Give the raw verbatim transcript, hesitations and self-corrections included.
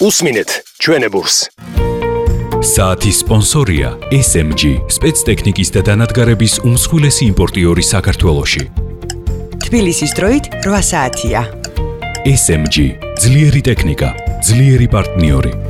უსმინეთ ჩვენებურს. საათის სპონსორია ეს ემ ჯი, სპეცტექნიკის და დანადგარების უმსხვილესი იმპორტიორი საქართველოში. თბილისის დროით რვა საათია. ეს ემ ჯი, ძლიერი ტექნიკა, ძლიერი პარტნიორი.